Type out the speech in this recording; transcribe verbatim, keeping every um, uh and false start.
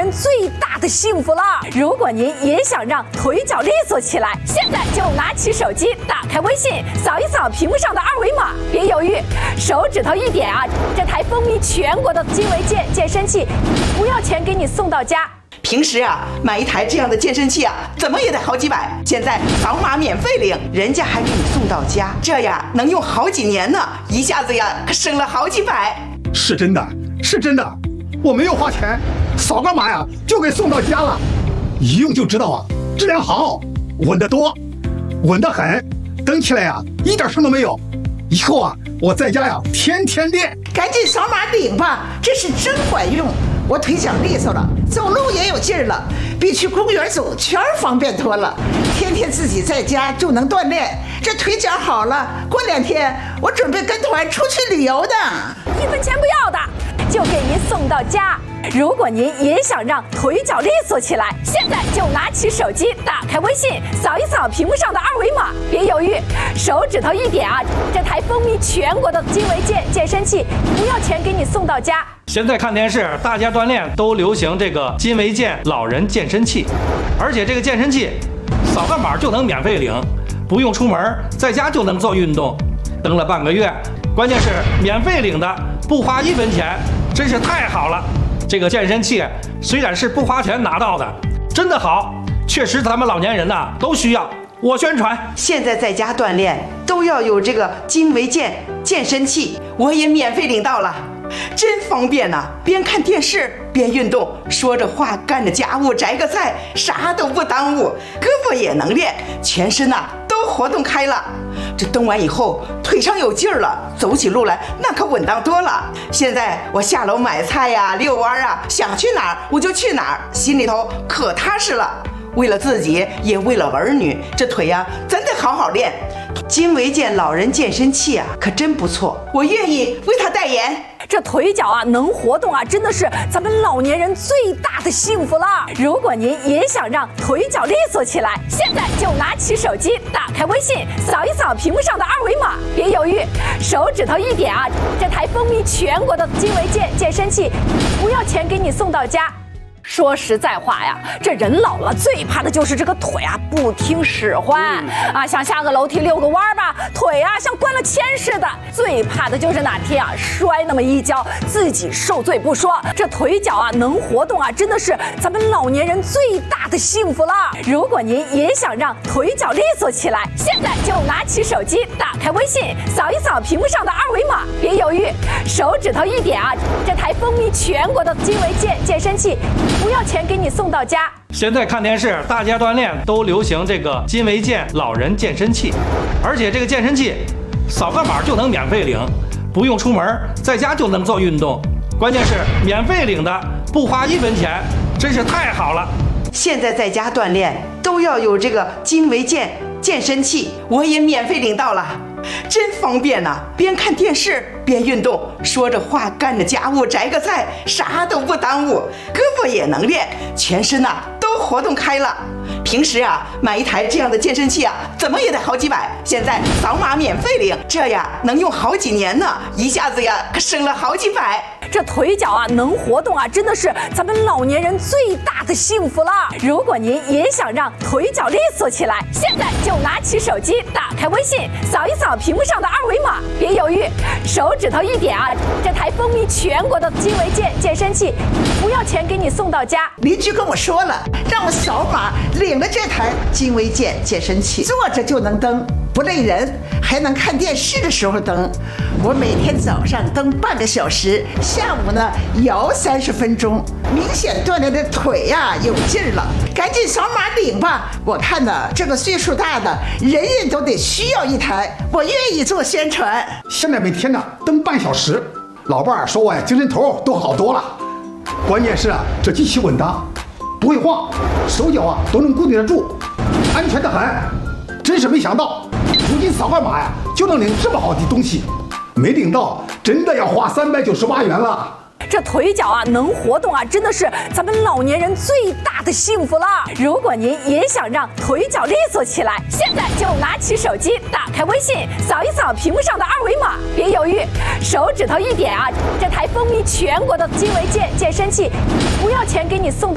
人最大的幸福了。如果您也想让腿脚利索起来，现在就拿起手机，打开微信，扫一扫屏幕上的二维码，别犹豫，手指头一点啊，这台风靡全国的金维健健身器，不要钱给你送到家。 平时啊，买一台这样的健身器啊，怎么也得好几百。现在扫码免费领，人家还给你送到家，这呀能用好几年呢，一下子呀可省了好几百。 是真的，是真的，我没有花钱，扫个码呀就给送到家了，一用就知道啊，质量好，稳得多，稳得很，蹬起来呀一点声都没有。以后啊，我在家呀天天练。 赶紧扫码领吧，这是真管用。我腿脚利索了，走路也有劲儿了，比去公园走圈方便多了。天天自己在家就能锻炼，这腿脚好了，过两天我准备跟团出去旅游的。 一分钱不要的，就给您送到家。如果您也想让腿脚利索起来，现在就拿起手机，打开微信，扫一扫屏幕上的二维码，别犹豫，手指头一点啊，这台风靡全国的金维健健身器，不要钱给你送到家。 现在看电视，大家锻炼都流行这个金维健老人健身器，而且这个健身器扫个码就能免费领，不用出门，在家就能做运动。登了半个月，关键是免费领的，不花一分钱，真是太好了。这个健身器虽然是不花钱拿到的，真的好，确实咱们老年人呐、啊、都需要。我宣传， 现在在家锻炼都要有这个金维健健身器，我也免费领到了。真方便呐、啊！边看电视边运动，说着话干着家务，摘个菜，啥都不耽误，胳膊也能练，全身呐、啊、都活动开了。这蹬完以后，腿上有劲儿了，走起路来那可稳当多了。现在我下楼买菜呀、遛弯啊，想去哪儿我就去哪儿，心里头可踏实了。为了自己，也为了儿女，这腿呀、啊、真得好好练。金维健老人健身器啊，可真不错，我愿意为他代言。 这腿脚啊能活动啊，真的是咱们老年人最大的幸福了。如果您也想让腿脚利索起来，现在就拿起手机，打开微信，扫一扫屏幕上的二维码，别犹豫，手指头一点啊，这台风靡全国的金维健健身器，不要钱给你送到家。说实在话呀，这人老了最怕的就是这个腿啊不听使唤、嗯、啊，想下个楼梯遛个弯吧，腿啊像灌了铅似的。最怕的就是哪天啊摔那么一跤，自己受罪不说，这腿脚啊能活动啊，真的是咱们老年人最大的幸福了。如果您也想让腿脚利索起来，现在就拿起手机，打开微信，扫一扫屏幕上的二维码，别犹豫，手指头一点啊，这台风靡全国的金维健健身器，不要钱给你送到家。 现在看电视，大家锻炼都流行这个金维健老人健身器，而且这个健身器扫个码就能免费领，不用出门，在家就能做运动。关键是免费领的，不花一分钱，真是太好了。 现在在家锻炼都要有这个金维健健身器，我也免费领到了。真方便呐、啊！边看电视边运动，说着话干着家务，摘个菜，啥都不耽误，胳膊也能练，全身呐、啊、都活动开了。平时啊，买一台这样的健身器啊，怎么也得好几百。现在扫码免费领，这呀能用好几年呢，一下子呀可省了好几百。 这腿脚啊能活动啊，真的是咱们老年人最大的幸福了。如果您也想让腿脚利索起来，现在就拿起手机，打开微信，扫一扫屏幕上的二维码，别犹豫，手指头一点啊，这台风靡全国的金维健健身器，不要钱给你送到家。 邻居跟我说了，让我扫码领了这台金维健健身器，坐着就能蹬，不累人，还能看电视的时候蹬。我每天早上蹬半个小时，下午呢摇三十分钟，明显锻炼的腿呀、啊、有劲儿了。赶紧扫码领吧！我看呢，这个岁数大的人人都得需要一台，我愿意做宣传。 现在每天呢蹬半小时，老伴儿说我呀精神头都好多了。关键是啊，这机器稳当，不会晃，手脚啊都能固定得住，安全得很。真是没想到，如今扫个码呀就能领这么好的东西，没领到真的要花三百九十八元了。 这腿脚啊能活动啊，真的是咱们老年人最大的幸福了。如果您也想让腿脚利索起来，现在就拿起手机，打开微信，扫一扫屏幕上的二维码，别犹豫，手指头一点啊，这台风靡全国的金维健健身器，不要钱给你送到